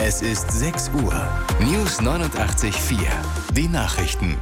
Es ist 6 Uhr. News 89.4. Die Nachrichten.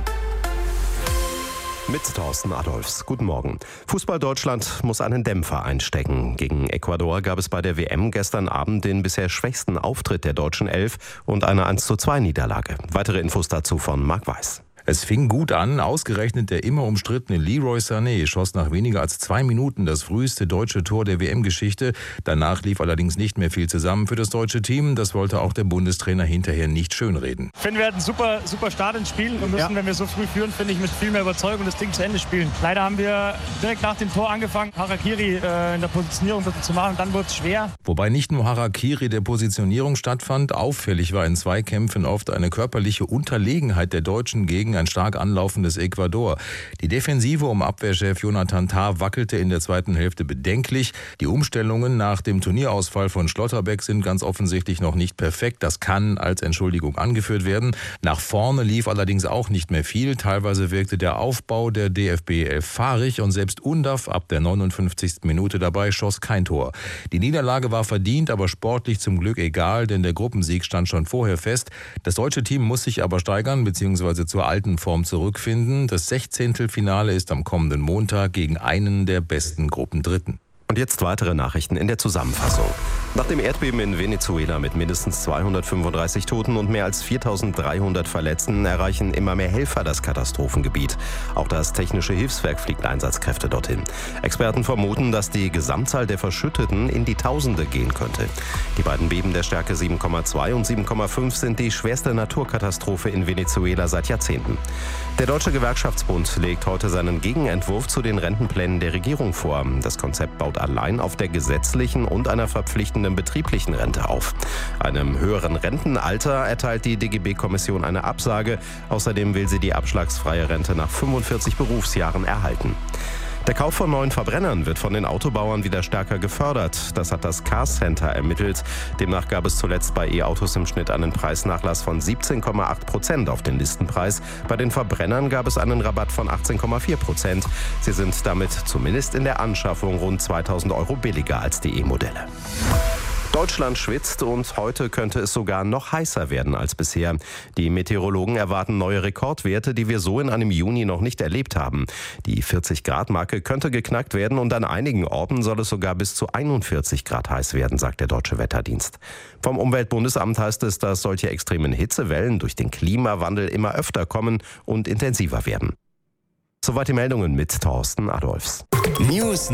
Mit Thorsten Adolfs. Guten Morgen. Fußball Deutschland muss einen Dämpfer einstecken. Gegen Ecuador gab es bei der WM gestern Abend den bisher schwächsten Auftritt der deutschen Elf und eine 1:2 Niederlage. Weitere Infos dazu von Marc Weiß. Es fing gut an, ausgerechnet der immer umstrittene Leroy Sané schoss nach weniger als 2 Minuten das früheste deutsche Tor der WM-Geschichte. Danach lief allerdings nicht mehr viel zusammen für das deutsche Team. Das wollte auch der Bundestrainer hinterher nicht schönreden. Ich finde, wir hatten einen super Start ins Spiel und müssen, wenn wir so früh führen, finde ich, mit viel mehr Überzeugung das Ding zu Ende spielen. Leider haben wir direkt nach dem Tor angefangen, Harakiri in der Positionierung zu machen, dann wurde es schwer. Wobei nicht nur Harakiri der Positionierung stattfand, auffällig war in Zweikämpfen oft eine körperliche Unterlegenheit der Deutschen gegen ein stark anlaufendes Ecuador. Die Defensive um Abwehrchef Jonathan Tah wackelte in der zweiten Hälfte bedenklich. Die Umstellungen nach dem Turnierausfall von Schlotterbeck sind ganz offensichtlich noch nicht perfekt. Das kann als Entschuldigung angeführt werden. Nach vorne lief allerdings auch nicht mehr viel. Teilweise wirkte der Aufbau der DFB 11 fahrig und selbst Undav ab der 59. Minute dabei schoss kein Tor. Die Niederlage war verdient, aber sportlich zum Glück egal, denn der Gruppensieg stand schon vorher fest. Das deutsche Team muss sich aber steigern bzw. zur alten Form zurückfinden. Das 16. Finale ist am kommenden Montag gegen einen der besten Gruppendritten. Und jetzt weitere Nachrichten in der Zusammenfassung. Nach dem Erdbeben in Venezuela mit mindestens 235 Toten und mehr als 4.300 Verletzten erreichen immer mehr Helfer das Katastrophengebiet. Auch das Technische Hilfswerk fliegt Einsatzkräfte dorthin. Experten vermuten, dass die Gesamtzahl der Verschütteten in die Tausende gehen könnte. Die beiden Beben der Stärke 7,2 und 7,5 sind die schwerste Naturkatastrophe in Venezuela seit Jahrzehnten. Der Deutsche Gewerkschaftsbund legt heute seinen Gegenentwurf zu den Rentenplänen der Regierung vor. Das Konzept baut allein auf der gesetzlichen und einer verpflichtenden betrieblichen Rente auf. Einem höheren Rentenalter erteilt die DGB-Kommission eine Absage. Außerdem will sie die abschlagsfreie Rente nach 45 Berufsjahren erhalten. Der Kauf von neuen Verbrennern wird von den Autobauern wieder stärker gefördert. Das hat das Car Center ermittelt. Demnach gab es zuletzt bei E-Autos im Schnitt einen Preisnachlass von 17,8% auf den Listenpreis. Bei den Verbrennern gab es einen Rabatt von 18,4%. Sie sind damit zumindest in der Anschaffung rund 2.000 € billiger als die E-Modelle. Deutschland schwitzt und heute könnte es sogar noch heißer werden als bisher. Die Meteorologen erwarten neue Rekordwerte, die wir so in einem Juni noch nicht erlebt haben. Die 40-Grad-Marke könnte geknackt werden und an einigen Orten soll es sogar bis zu 41 Grad heiß werden, sagt der Deutsche Wetterdienst. Vom Umweltbundesamt heißt es, dass solche extremen Hitzewellen durch den Klimawandel immer öfter kommen und intensiver werden. Soweit die Meldungen mit Thorsten Adolfs. News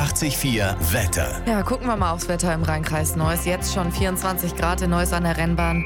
89.4 Wetter. Ja, gucken wir mal aufs Wetter im Rheinkreis Neuss. Jetzt schon 24 Grad in Neuss an der Rennbahn.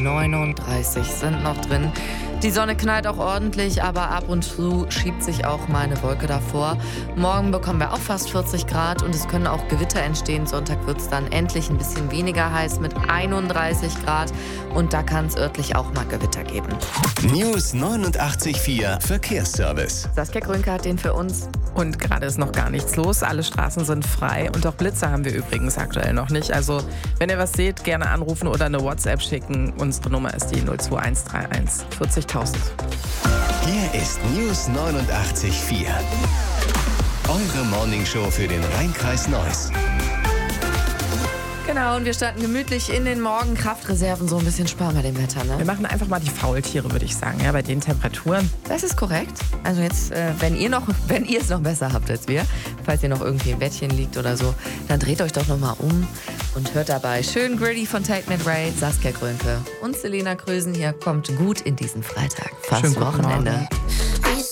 39 sind noch drin. Die Sonne knallt auch ordentlich, aber ab und zu schiebt sich auch mal eine Wolke davor. Morgen bekommen wir auch fast 40 Grad und es können auch Gewitter entstehen. Sonntag wird es dann endlich ein bisschen weniger heiß mit 31 Grad und da kann es örtlich auch mal Gewitter geben. News 89.4 Verkehrsservice. Saskia Grünke hat den für uns. Und gerade ist noch gar nichts los. Alle Straßen sind frei und auch Blitze haben wir übrigens aktuell noch nicht. Also wenn ihr was seht, gerne anrufen oder eine WhatsApp schicken. Unsere Nummer ist die 02131 40.000. Hier ist News 89.4. Eure Morningshow für den Rheinkreis Neuss. Genau, und wir starten gemütlich in den Morgen. Kraftreserven so ein bisschen sparen bei dem Wetter, ne? Wir machen einfach mal die Faultiere, würde ich sagen, ja, bei den Temperaturen. Das ist korrekt. Also jetzt, wenn ihr es noch besser habt als wir, falls ihr noch irgendwie im Bettchen liegt oder so, dann dreht euch doch nochmal um und hört dabei schön Gritty von Tate McRae, Saskia Grünke und Selena Krösen. Hier kommt gut in diesen Freitag. Fast Schönen guten Wochenende. Morgen.